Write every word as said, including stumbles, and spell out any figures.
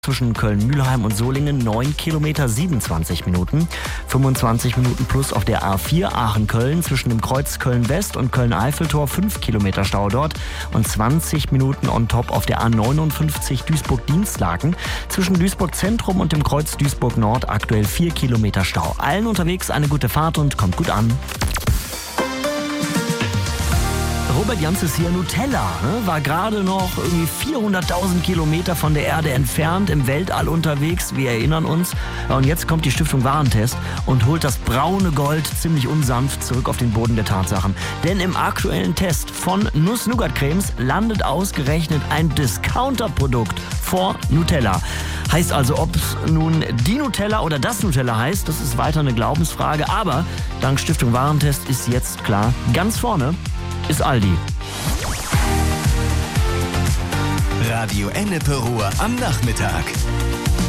Zwischen Köln-Mülheim und Solingen neun Kilometer siebenundzwanzig Minuten. fünfundzwanzig Minuten plus auf der A vier Aachen-Köln zwischen dem Kreuz Köln-West und Köln-Eiffeltor fünf Kilometer Stau dort. Und zwanzig Minuten on top auf der A neunundfünfzig Duisburg-Dienstlaken zwischen Duisburg-Zentrum und dem Kreuz Duisburg-Nord aktuell vier Kilometer Stau. Allen unterwegs eine gute Fahrt und kommt gut an. Robert Jans ist hier. Nutella, ne? War gerade noch irgendwie vierhunderttausend Kilometer von der Erde entfernt, im Weltall unterwegs, wir erinnern uns. Ja, und jetzt kommt die Stiftung Warentest und holt das braune Gold ziemlich unsanft zurück auf den Boden der Tatsachen. Denn im aktuellen Test von Nuss-Nougat-Cremes landet ausgerechnet ein Discounter-Produkt vor Nutella. Heißt also, ob es nun die Nutella oder das Nutella heißt, das ist weiter eine Glaubensfrage. Aber dank Stiftung Warentest ist jetzt klar, ganz vorne ist Aldi. Radio Ennepe Ruhr am Nachmittag.